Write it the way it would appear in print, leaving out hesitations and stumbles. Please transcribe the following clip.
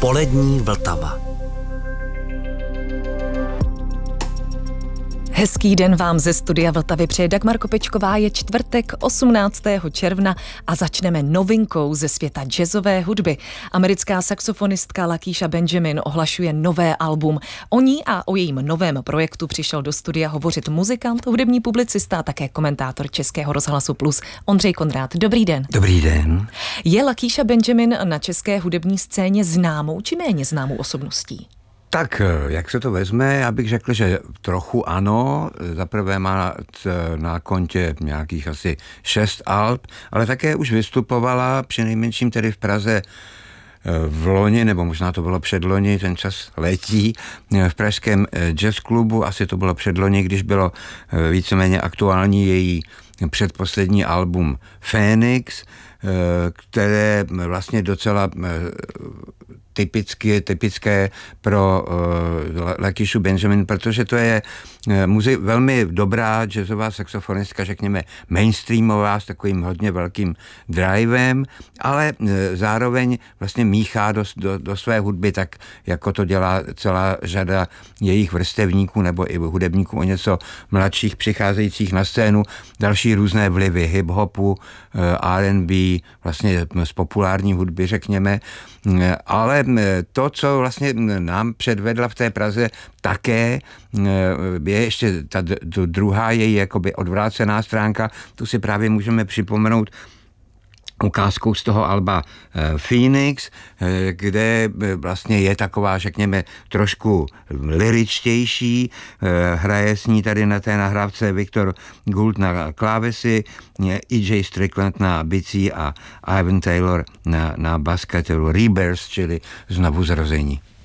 Polední Vltava. Hezký den vám ze studia Vltavy přeje Dagmar Kopečková. Je čtvrtek 18. června a začneme novinkou ze světa jazzové hudby. Americká saxofonistka Lakeisha Benjamin ohlašuje nové album. O ní a o jejím novém projektu přišel do studia hovořit muzikant, hudební publicista a také komentátor Českého rozhlasu Plus Ondřej Konrád. Dobrý den. Dobrý den. Je Lakeisha Benjamin na české hudební scéně známou či méně známou osobností? Tak, jak se to vezme, já bych řekl, že trochu ano. Zaprvé má na kontě nějakých asi 6 alb, ale také už vystupovala přinejmenším tedy v Praze v loni, nebo možná to bylo předloni, ten čas letí, v pražském jazz klubu, asi to bylo předloni, když bylo víceméně aktuální její předposlední album Phoenix, které vlastně docela typické pro Lakeishu Benjamin, protože to je velmi dobrá jazzová saxofonistka, řekněme mainstreamová, s takovým hodně velkým drivem, ale zároveň vlastně míchá do své hudby tak, jako to dělá celá řada jejich vrstevníků nebo i hudebníků o něco mladších přicházejících na scénu, další různé vlivy hip-hopu, R&B, vlastně z populární hudby, řekněme, ale to, co vlastně nám předvedla v té Praze také, je ještě ta druhá její jakoby odvrácená stránka, tu si právě můžeme připomenout ukázkou z toho alba Phoenix, kde vlastně je taková, řekněme, trošku lyričtější. Hraje s ní tady na té nahrávce Viktor Gould na klávesy, E.J. Strickland na bicí a Ivan Taylor na baskytaru. Rebirth, čili znovu zrození.